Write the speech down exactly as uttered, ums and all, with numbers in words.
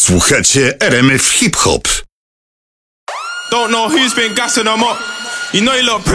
Słuchacie R M F Hip Hop. Don't know who's been gassing them up. You know you look pretty.